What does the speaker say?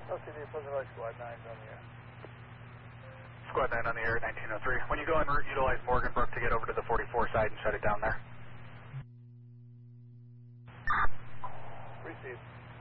LCD Pleasant Valley Squad 9's on the air. Squad 9 on the air, 1903. When you go en route, utilize Morgan Brook to get over to the 44 side and shut it down there. Received.